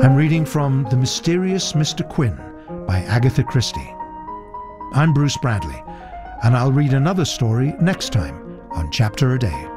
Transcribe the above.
I'm reading from The Mysterious Mr. Quin by Agatha Christie. I'm Bruce Bradley, and I'll read another story next time on Chapter a Day.